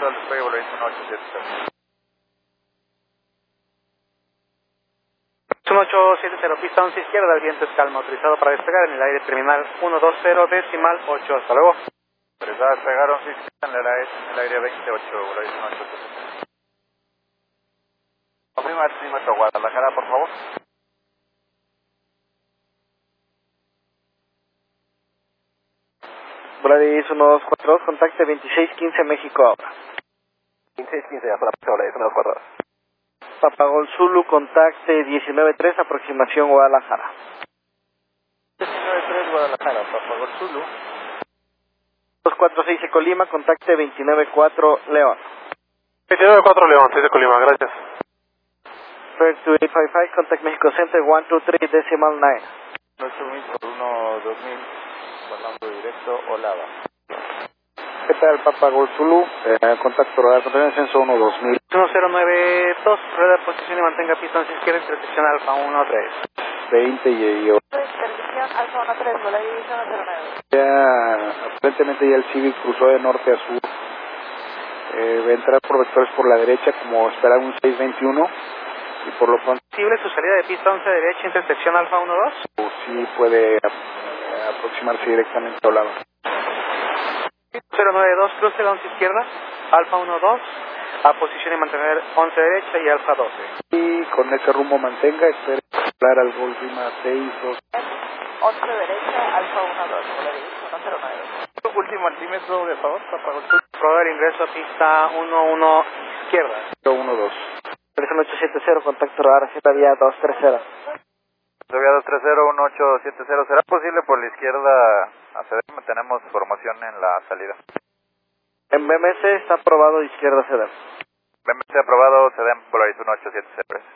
Centro del despegue, Volaris 1870. 1870, pista 11 izquierda, el viento es calma, autorizado para despegar en el aire terminal 120 decimal 8, hasta luego. Autorizado a despegar 11 izquierda en el aire 28, Volaris 1870. Confirma altímetro Guadalajara, por favor. Volaris 1242, contacte 2615 México ahora. 2615, ya para Volaris 1242. Papagol Zulu, contacte 193, aproximación Guadalajara. 193 Guadalajara, Papagol Zulu. 246 Eco Lima, contacte 294 León. 294 León, 6 de Colima, gracias. First to 855, contact Mexico Center 123 decimal 9. 8000 por 1-2000, volando directo, Olava. ¿Qué tal, Papagol Zulu? Contacto radar, control ascenso 1-2000. 1092, rueda de posición y mantenga pista hacia izquierda, intersección Alfa 13. 20 y yo. Intersección Alfa 13, Volaris 109. Ya, aparentemente ya el Civic cruzó de norte a sur. Va a entrar por vectores por la derecha, como esperar un 621. Y por lo pronto, ¿Posible su salida de pista 11 derecha, intersección Alfa 12? sí puede aproximarse directamente a Olava. 092, cruce de 11 izquierda, Alfa 12, a posición y mantener 11 derecha y Alfa 12. Y con ese rumbo mantenga, espere hablar al Gol Lima 62. 11 derecha, Alfa 12, Volaris 109. Último altímetro, de favor, Papagol Zulu. Probar ingreso a pista 11 izquierda. 12. Teléfono 870, contacto radar hacia la vía 230. Vía 230-1870, ¿será posible por la izquierda acceder? Tenemos formación en la salida. En BMS está aprobado izquierda ceder. BMC aprobado, CEDEM Polaris 1870.